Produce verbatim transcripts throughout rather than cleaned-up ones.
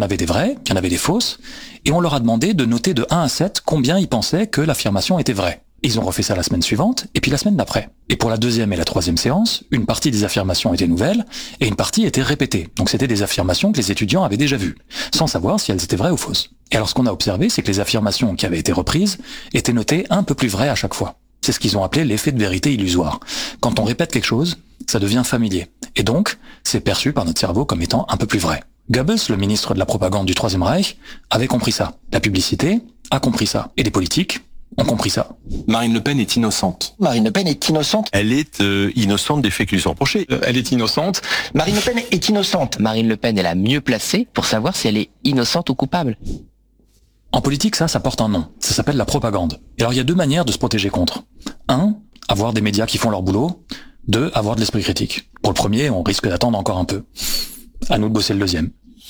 Il y en avait des vraies, il y en avait des fausses, et on leur a demandé de noter de un à sept combien ils pensaient que l'affirmation était vraie. Ils ont refait ça la semaine suivante, et puis la semaine d'après. Et pour la deuxième et la troisième séance, une partie des affirmations étaient nouvelles, et une partie était répétée. Donc c'était des affirmations que les étudiants avaient déjà vues, sans savoir si elles étaient vraies ou fausses. Et alors ce qu'on a observé, c'est que les affirmations qui avaient été reprises étaient notées un peu plus vraies à chaque fois. C'est ce qu'ils ont appelé l'effet de vérité illusoire. Quand on répète quelque chose, ça devient familier. Et donc, c'est perçu par notre cerveau comme étant un peu plus vrai. Goebbels, le ministre de la propagande du Troisième Reich, avait compris ça. La publicité a compris ça. Et les politiques ont compris ça. Marine Le Pen est innocente. Marine Le Pen est innocente. Elle est euh, innocente des faits qui lui sont reprochés. Euh, elle est innocente. Marine Le Pen est innocente. Marine Le Pen est la mieux placée pour savoir si elle est innocente ou coupable. En politique, ça, ça porte un nom. Ça s'appelle la propagande. Et alors, il y a deux manières de se protéger contre. Un, avoir des médias qui font leur boulot. Deux, avoir de l'esprit critique. Pour le premier, on risque d'attendre encore un peu. À nous de bosser le deuxième.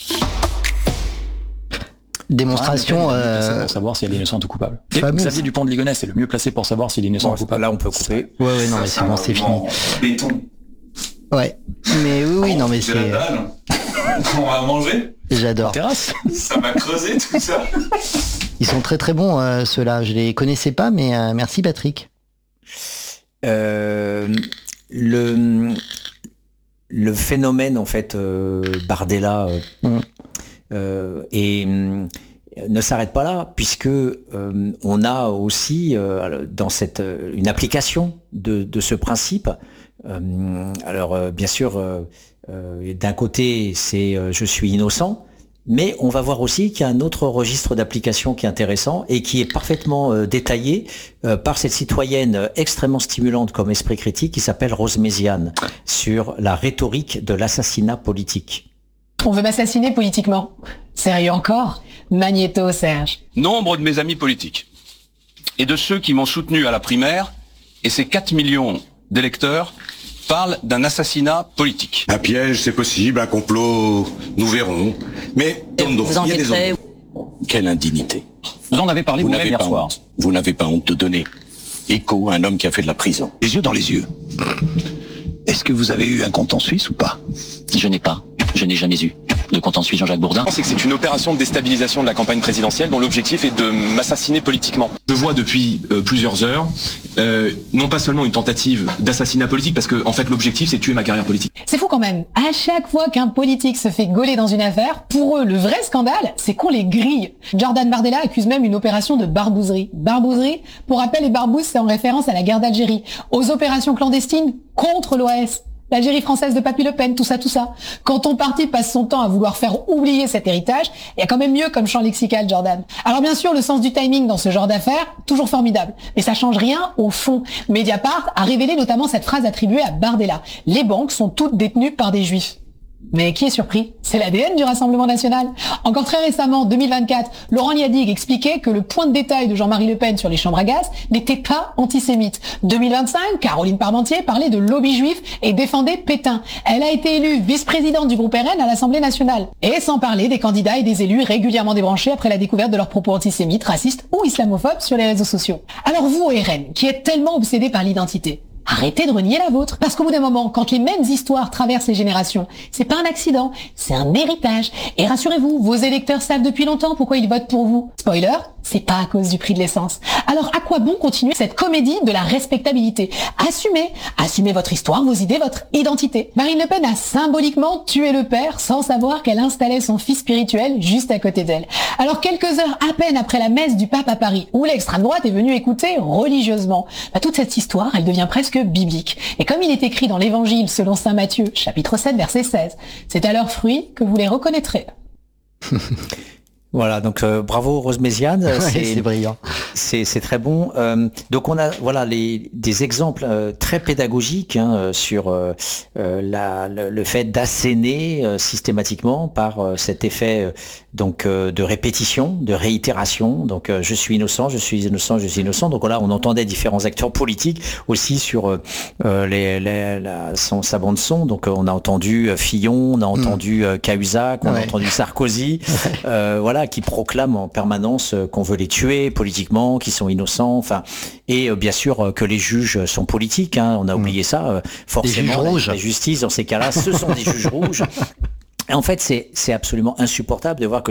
Démonstration. Ah, euh... pour savoir si elle est innocente ou coupable. Fameux. Xavier Dupont de Ligonnès est le mieux placé pour savoir s'il est innocent Bon, ou coupable. là, on peut couper. Ouais, ouais, non, mais c'est bon, c'est fini. Béton. Ouais. Mais oui, oui, non, mais C'est la c'est. dalle. On va manger. J'adore. Terrasse. Ça m'a creusé tout ça. Ils sont très très bons, euh, ceux-là. Je les connaissais pas, mais euh, merci Patrick. Euh, le, le phénomène, en fait, euh, Bardella euh, Mm. euh, et, euh, ne s'arrête pas là, puisque euh, on a aussi euh, dans cette euh, une application de, de ce principe. Euh, alors, euh, bien sûr, euh, euh, d'un côté, c'est euh, je suis innocent. Mais on va voir aussi qu'il y a un autre registre d'application qui est intéressant et qui est parfaitement euh, détaillé euh, par cette citoyenne euh, extrêmement stimulante comme esprit critique qui s'appelle Rose Méziane sur la rhétorique de l'assassinat politique. On veut m'assassiner politiquement. Sérieux encore? Magnéto, Serge. Nombre de mes amis politiques et de ceux qui m'ont soutenu à la primaire, et ces quatre millions d'électeurs, parlent d'un assassinat politique. Un piège, c'est possible, un complot, nous verrons. Mais donc, donc, il y a des hommes. Quelle indignité. Vous en avez parlé Vous vous-même n'avez hier pas soir. honte. Vous n'avez pas honte de donner écho à un homme qui a fait de la prison. Les yeux dans les yeux. Est-ce que vous avez eu un compte en Suisse ou pas? Je n'ai pas, je n'ai jamais eu de compte en Suisse Jean-Jacques Bourdin. C'est que c'est une opération de déstabilisation de la campagne présidentielle dont l'objectif est de m'assassiner politiquement. Je vois depuis euh, plusieurs heures, euh, non pas seulement une tentative d'assassinat politique, parce que en fait l'objectif c'est de tuer ma carrière politique. C'est fou quand même. À chaque fois qu'un politique se fait gauler dans une affaire, pour eux, le vrai scandale, c'est qu'on les grille. Jordan Bardella accuse même une opération de barbouzerie. Barbouzerie, pour rappel, les barbouzes, c'est en référence à la guerre d'Algérie, aux opérations clandestines contre l'O A S. L'Algérie française de Papy Le Pen, tout ça, tout ça. Quand ton parti passe son temps à vouloir faire oublier cet héritage, il y a quand même mieux comme champ lexical, Jordan. Alors bien sûr, le sens du timing dans ce genre d'affaires, toujours formidable. Mais ça change rien au fond. Mediapart a révélé notamment cette phrase attribuée à Bardella. Les banques sont toutes détenues par des juifs. Mais qui est surpris? C'est l'A D N du Rassemblement national. Encore très récemment, deux mille vingt-quatre, Laurent Liadig expliquait que le point de détail de Jean-Marie Le Pen sur les chambres à gaz n'était pas antisémite. deux mille vingt-cinq, Caroline Parmentier parlait de lobby juif et défendait Pétain. Elle a été élue vice-présidente du groupe R N à l'Assemblée nationale. Et sans parler des candidats et des élus régulièrement débranchés après la découverte de leurs propos antisémites, racistes ou islamophobes sur les réseaux sociaux. Alors vous, au R N, qui êtes tellement obsédés par l'identité, arrêtez de renier la vôtre. Parce qu'au bout d'un moment, quand les mêmes histoires traversent les générations, c'est pas un accident, c'est un héritage. Et rassurez-vous, vos électeurs savent depuis longtemps pourquoi ils votent pour vous. Spoiler, c'est pas à cause du prix de l'essence. Alors à quoi bon continuer cette comédie de la respectabilité? Assumez, assumez votre histoire, vos idées, votre identité. Marine Le Pen a symboliquement tué le père sans savoir qu'elle installait son fils spirituel juste à côté d'elle. Alors quelques heures à peine après la messe du pape à Paris, où l'extrême droite est venue écouter religieusement, bah, toute cette histoire, elle devient presque biblique. Et comme il est écrit dans l'Évangile selon saint Matthieu, chapitre sept, verset seize, c'est à leurs fruits que vous les reconnaîtrez. Voilà, donc euh, bravo Rose Méziane, Ouais, c'est, c'est brillant. C'est, c'est très bon. Euh, donc on a voilà les des exemples euh, très pédagogiques hein, sur euh, euh, la, le, le fait d'asséner euh, systématiquement par euh, cet effet euh, donc euh, de répétition, de réitération. Donc euh, je suis innocent, je suis innocent, je suis innocent. Donc là on entendait différents acteurs politiques aussi sur euh, les, les la, son, sa bande son. Donc euh, on a entendu euh, Fillon, on a entendu euh, Cahuzac, on ouais. a entendu Sarkozy. Euh, voilà. qui proclament en permanence qu'on veut les tuer politiquement, qu'ils sont innocents, enfin, et euh, bien sûr euh, que les juges sont politiques, hein, on a oublié mmh. ça, euh, forcément, juges rouges. La justice dans ces cas-là, ce sont des juges rouges. en fait, c'est c'est absolument insupportable de voir que